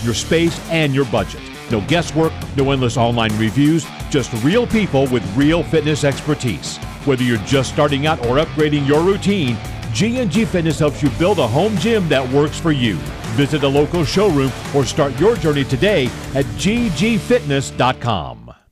your space, and your budget. No guesswork, no endless online reviews, just real people with real fitness expertise. Whether you're just starting out or upgrading your routine, G&G Fitness helps you build a home gym that works for you. Visit a local showroom or start your journey today at ggfitness.com.